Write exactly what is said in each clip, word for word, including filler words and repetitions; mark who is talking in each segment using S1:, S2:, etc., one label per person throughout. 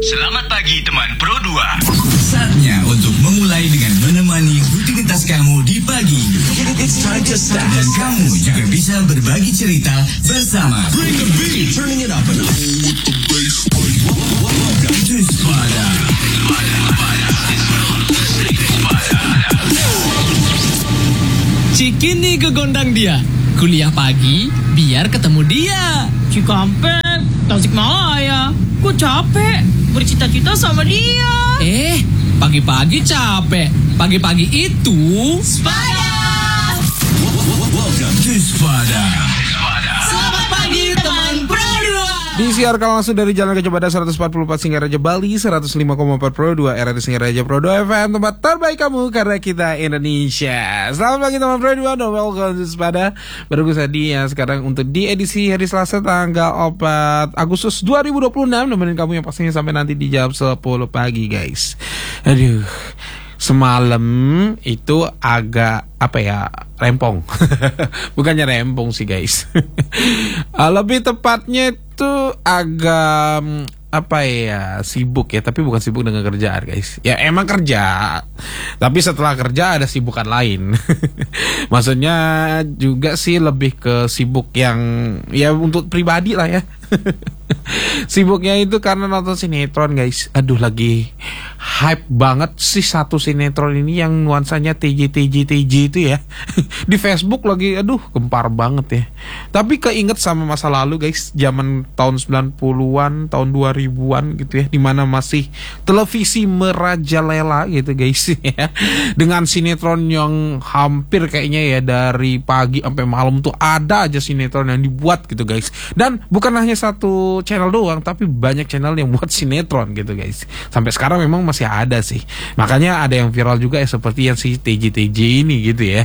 S1: Selamat pagi teman Pro dua.
S2: Saatnya untuk memulai dengan menemani rutinitas kamu di pagi. It's time to start. Dan kamu juga bisa berbagi cerita bersama Bring the Beat, turning it up and up with the bass. Welcome to Spada.
S3: Cikini kegondang dia, kuliah pagi biar ketemu dia.
S4: Cikampek, Tasikmalaya, gue capek bercita-cita sama dia.
S3: Eh, pagi-pagi capek. Pagi-pagi itu
S2: Spada. Welcome to Spada.
S3: Selamat pagi teman Pro dua.
S5: Disiarkan langsung dari Jalan Gajah Mada seratus empat puluh empat Singaraja Bali, seratus lima koma empat Pro dua R R I Singaraja Pro dua F M, tempat terbaik kamu karena kita Indonesia. Selamat pagi teman Pro dua, dan welcome to Spada. Baru Sadi ya sekarang untuk di edisi hari Selasa tanggal empat Agustus dua ribu dua puluh enam, nemenin kamu yang pastinya sampai nanti di jam sepuluh pagi guys. Aduh, semalam itu agak apa ya, rempong. Bukannya rempong sih guys. Lebih tepatnya itu agak apa ya, sibuk ya, tapi bukan sibuk dengan kerjaan guys. Ya emang kerja, tapi setelah kerja ada sibukan lain. Maksudnya juga sih lebih ke sibuk yang ya untuk pribadi lah ya. Sibuknya itu karena nonton sinetron guys. Aduh, lagi hype banget sih satu sinetron ini yang nuansanya T J T J T J itu ya. Di Facebook lagi, aduh gempar banget ya. Tapi keinget sama masa lalu guys, zaman tahun sembilan puluhan, tahun dua ribuan gitu ya, dimana masih televisi merajalela gitu guys ya. Dengan sinetron yang hampir kayaknya ya dari pagi sampai malam tuh ada aja sinetron yang dibuat gitu guys. Dan bukan hanya satu channel doang, tapi banyak channel yang buat sinetron gitu guys. Sampai sekarang memang masih ada sih. Makanya ada yang viral juga ya, seperti yang si T J T J ini gitu ya.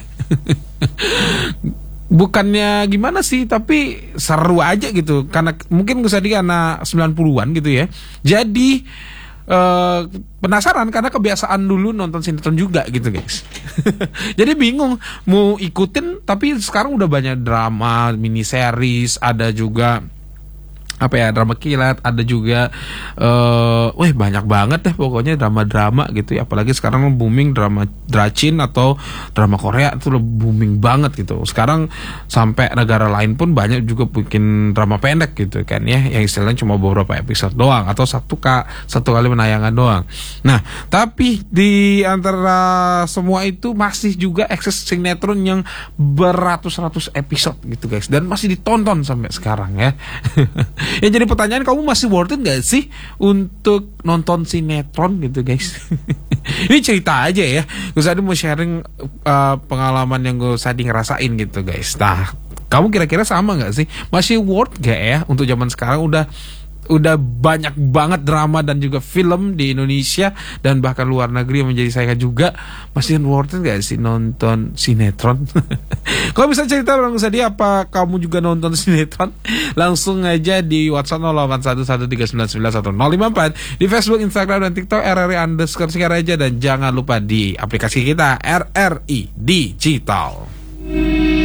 S5: Bukannya gimana sih, tapi seru aja gitu. Karena mungkin gue tadi karena sembilan puluhan gitu ya. Jadi uh, penasaran karena kebiasaan dulu nonton sinetron juga gitu guys. Jadi bingung mau ikutin, tapi sekarang udah banyak drama, mini series, ada juga apa ya, drama kilat, ada juga uh, weh banyak banget deh pokoknya drama-drama gitu ya. Apalagi sekarang booming drama Dracin atau drama Korea itu booming banget gitu. Sekarang sampai negara lain pun banyak juga bikin drama pendek gitu kan ya, yang istilahnya cuma beberapa episode doang atau satu ka satu kali penayangan doang. Nah, tapi di antara semua itu masih juga eksis sinetron yang beratus-ratus episode gitu guys, dan masih ditonton sampai sekarang ya. Ya jadi pertanyaan, kamu masih worth it gak sih untuk nonton sinetron gitu guys? Ini cerita aja ya, gue tadi mau sharing uh, pengalaman yang gue tadi ngerasain gitu guys. Nah, kamu kira-kira sama gak sih? Masih worth gak ya untuk zaman sekarang? Udah Udah banyak banget drama dan juga film di Indonesia dan bahkan luar negeri yang menjadi saya juga. Masih worth it gak sih nonton sinetron? Kalau bisa cerita bareng saya, apa kamu juga nonton sinetron? Langsung aja di WhatsApp nol delapan satu satu tiga sembilan sembilan satu nol lima empat, di Facebook, Instagram, dan TikTok R R I underscore Singaraja, dan jangan lupa di aplikasi kita R R I Digital.